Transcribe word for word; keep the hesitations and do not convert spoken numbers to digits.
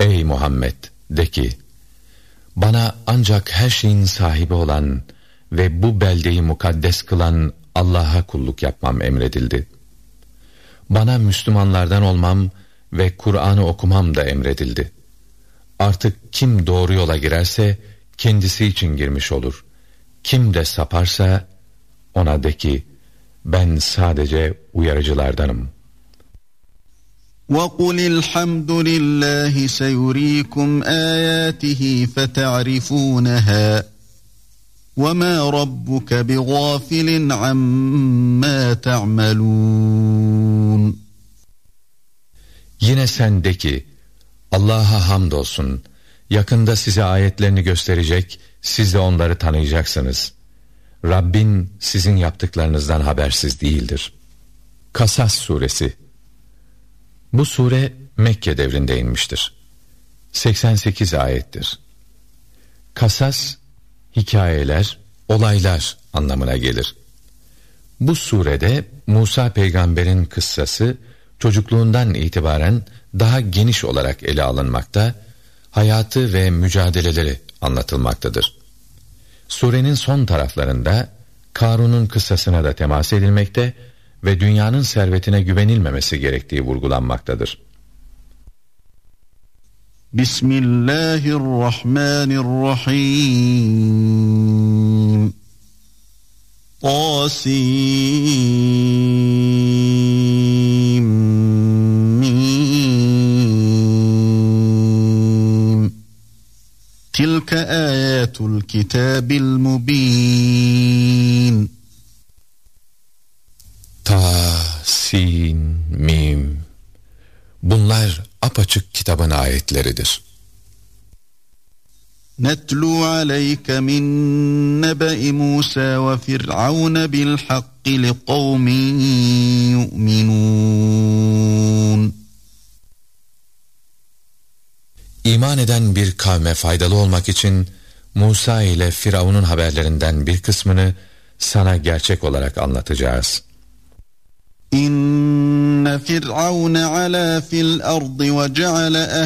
Ey Muhammed, de ki, bana ancak her şeyin sahibi olan ve bu beldeyi mukaddes kılan Allah'a kulluk yapmam emredildi. Bana Müslümanlardan olmam ve Kur'an'ı okumam da emredildi. Artık kim doğru yola girerse kendisi için girmiş olur. Kim de saparsa ona de ki, ben sadece uyarıcılardanım. وَقُلِ الْحَمْدُ لِلَّهِ سَيُرِيكُمْ آيَاتِهِ فَتَعْرِفُونَهَا وَمَا رَبُّكَ بِغَافِلٍ عَمَّا تَعْمَلُونَ. Yine sen de ki, Allah'a hamdolsun, yakında size ayetlerini gösterecek, siz de onları tanıyacaksınız. Rabbin sizin yaptıklarınızdan habersiz değildir. Kasas suresi. Bu sure Mekke devrinde inmiştir. seksen sekiz ayettir. Kasas, hikayeler, olaylar anlamına gelir. Bu surede Musa peygamberin kıssası çocukluğundan itibaren daha geniş olarak ele alınmakta, hayatı ve mücadeleleri anlatılmaktadır. Surenin son taraflarında Karun'un kıssasına da temas edilmekte ve dünyanın servetine güvenilmemesi gerektiği vurgulanmaktadır. Bismillahirrahmanirrahim. Tasim mim. Tilka ayatul kitabil mubin. Ta, sin, mim. Bunlar apaçık kitabın ayetleridir. Netlu aleyke min nebe'i Musa ve Fir'aun bil hakki li kavmin yu'minun. İman eden bir kavme faydalı olmak için Musa ile Firavun'un haberlerinden bir kısmını sana gerçek olarak anlatacağız. İnne Fir'aun ala fil ardı ve ceale